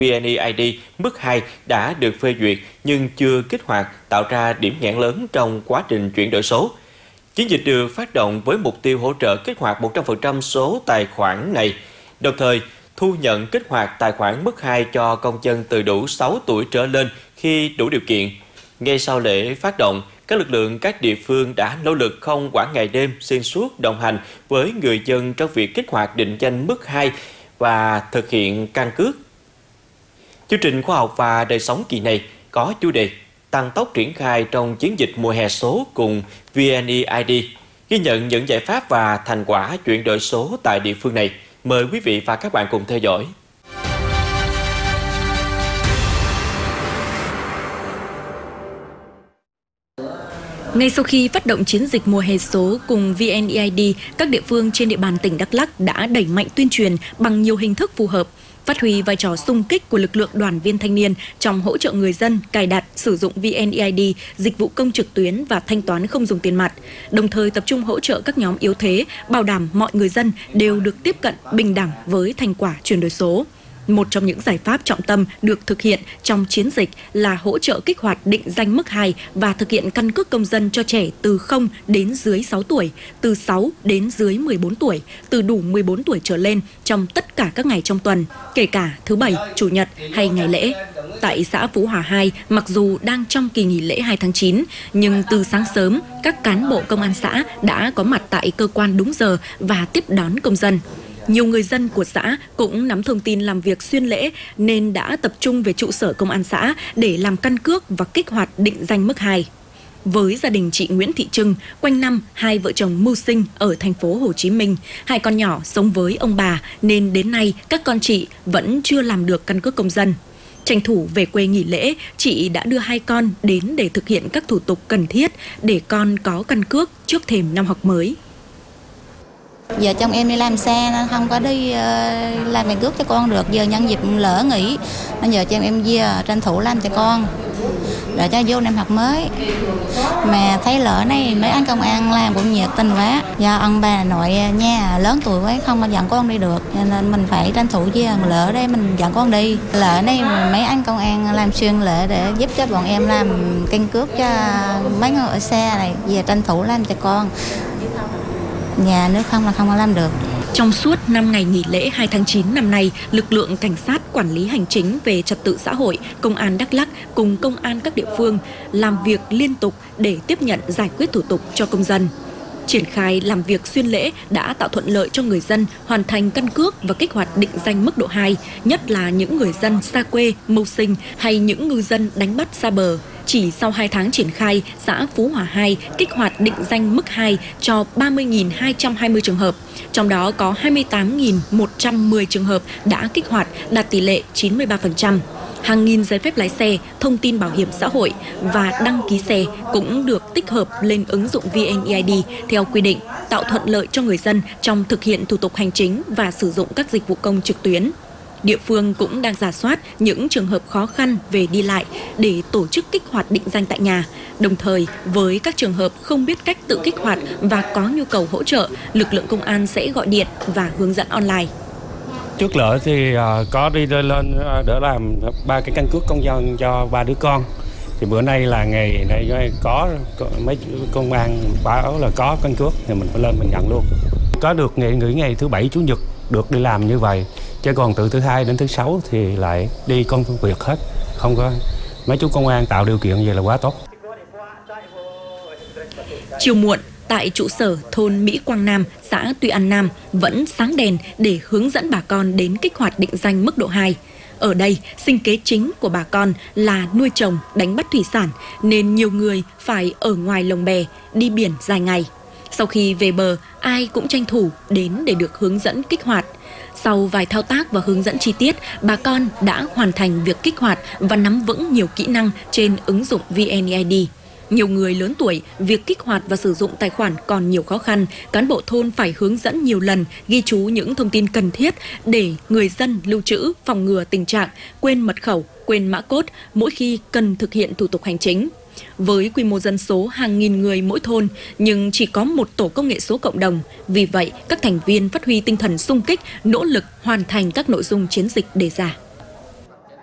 VNeID mức 2 đã được phê duyệt nhưng chưa kích hoạt, tạo ra điểm nghẽn lớn trong quá trình chuyển đổi số. Chiến dịch được phát động với mục tiêu hỗ trợ kích hoạt 100% số tài khoản này, đồng thời thu nhận kích hoạt tài khoản mức 2 cho công dân từ đủ 6 tuổi trở lên khi đủ điều kiện. Ngay sau lễ phát động, các lực lượng các địa phương đã nỗ lực không quản ngày đêm xuyên suốt đồng hành với người dân trong việc kích hoạt định danh mức 2 và thực hiện căn cước. Chương trình khoa học và đời sống kỳ này có chủ đề tăng tốc triển khai trong chiến dịch mùa hè số cùng VNeID, ghi nhận những giải pháp và thành quả chuyển đổi số tại địa phương này. Mời quý vị và các bạn cùng theo dõi. Ngay sau khi phát động chiến dịch mùa hè số cùng VNeID, các địa phương trên địa bàn tỉnh Đắk Lắk đã đẩy mạnh tuyên truyền bằng nhiều hình thức phù hợp, phát huy vai trò xung kích của lực lượng đoàn viên thanh niên trong hỗ trợ người dân cài đặt, sử dụng VNeID, dịch vụ công trực tuyến và thanh toán không dùng tiền mặt, đồng thời tập trung hỗ trợ các nhóm yếu thế, bảo đảm mọi người dân đều được tiếp cận bình đẳng với thành quả chuyển đổi số. Một trong những giải pháp trọng tâm được thực hiện trong chiến dịch là hỗ trợ kích hoạt định danh mức 2 và thực hiện căn cước công dân cho trẻ từ 0 đến dưới 6 tuổi, từ 6 đến dưới 14 tuổi, từ đủ 14 tuổi trở lên trong tất cả các ngày trong tuần, kể cả thứ Bảy, Chủ nhật hay ngày lễ. Tại xã Phú Hòa 2, mặc dù đang trong kỳ nghỉ lễ 2 tháng 9, nhưng từ sáng sớm, các cán bộ công an xã đã có mặt tại cơ quan đúng giờ và tiếp đón công dân. Nhiều người dân của xã cũng nắm thông tin làm việc xuyên lễ nên đã tập trung về trụ sở công an xã để làm căn cước và kích hoạt định danh mức 2. Với gia đình chị Nguyễn Thị Trưng, quanh năm hai vợ chồng mưu sinh ở thành phố Hồ Chí Minh, hai con nhỏ sống với ông bà nên đến nay các con chị vẫn chưa làm được căn cước công dân. Tranh thủ về quê nghỉ lễ, chị đã đưa hai con đến để thực hiện các thủ tục cần thiết để con có căn cước trước thềm năm học mới. Giờ chồng em đi làm xe nên không có đi làm căn cước cho con được. Giờ nhân dịp lỡ nghỉ nên giờ chồng em về tranh thủ làm cho con để cho vô năm học mới. Mà thấy lỡ này mấy anh công an làm cũng nhiệt tình quá. Do ông bà nội nhà lớn tuổi quá không mà dẫn con đi được nên mình phải tranh thủ về lỡ đây mình dẫn con đi. Lỡ này mấy anh công an làm xuyên lễ để giúp cho bọn em làm căn cước cho mấy người ở xe này, về tranh thủ làm cho con. Nhà nước không là không có làm được. Trong suốt 5 ngày nghỉ lễ 2 tháng 9 năm nay, lực lượng cảnh sát quản lý hành chính về trật tự xã hội, công an Đắk Lắk cùng công an các địa phương làm việc liên tục để tiếp nhận giải quyết thủ tục cho công dân. Triển khai làm việc xuyên lễ đã tạo thuận lợi cho người dân hoàn thành căn cước và kích hoạt định danh mức độ 2, nhất là những người dân xa quê, mưu sinh hay những ngư dân đánh bắt xa bờ. Chỉ sau 2 tháng triển khai, xã Phú Hòa 2 kích hoạt định danh mức 2 cho 30.220 trường hợp, trong đó có 28.110 trường hợp đã kích hoạt, đạt tỷ lệ 93%. Hàng nghìn giấy phép lái xe, thông tin bảo hiểm xã hội và đăng ký xe cũng được tích hợp lên ứng dụng VNeID theo quy định, tạo thuận lợi cho người dân trong thực hiện thủ tục hành chính và sử dụng các dịch vụ công trực tuyến. Địa phương cũng đang rà soát những trường hợp khó khăn về đi lại để tổ chức kích hoạt định danh tại nhà. Đồng thời, với các trường hợp không biết cách tự kích hoạt và có nhu cầu hỗ trợ, lực lượng công an sẽ gọi điện và hướng dẫn online. Trước lỡ thì có đi lên để làm 3 cái căn cước công dân cho 3 đứa con. Thì bữa nay là ngày này có mấy công an báo là có căn cước thì mình phải lên mình nhận luôn. Có được nghỉ ngày thứ Bảy, Chủ nhật được đi làm như vậy. Chứ còn từ thứ Hai đến thứ Sáu thì lại đi công việc hết. Không có mấy chú công an tạo điều kiện vậy là quá tốt. Chiều muộn, tại trụ sở thôn Mỹ Quang Nam, xã Tuy An Nam vẫn sáng đèn để hướng dẫn bà con đến kích hoạt định danh mức độ 2. Ở đây, sinh kế chính của bà con là nuôi trồng, đánh bắt thủy sản, nên nhiều người phải ở ngoài lồng bè, đi biển dài ngày. Sau khi về bờ, ai cũng tranh thủ đến để được hướng dẫn kích hoạt. Sau vài thao tác và hướng dẫn chi tiết, bà con đã hoàn thành việc kích hoạt và nắm vững nhiều kỹ năng trên ứng dụng VNeID. Nhiều người lớn tuổi, việc kích hoạt và sử dụng tài khoản còn nhiều khó khăn, cán bộ thôn phải hướng dẫn nhiều lần, ghi chú những thông tin cần thiết để người dân lưu trữ, phòng ngừa tình trạng quên mật khẩu, quên mã code mỗi khi cần thực hiện thủ tục hành chính. Với quy mô dân số hàng nghìn người mỗi thôn, nhưng chỉ có một tổ công nghệ số cộng đồng. Vì vậy, các thành viên phát huy tinh thần xung kích, nỗ lực hoàn thành các nội dung chiến dịch đề ra.